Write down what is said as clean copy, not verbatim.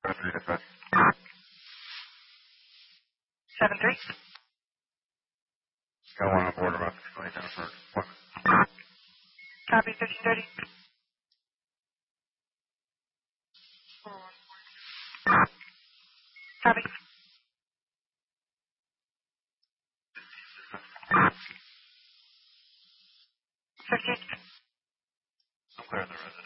7-3. Got one on board about 620 down for appointment. Copy 1330. Copy. 15. I'm clear of the resident.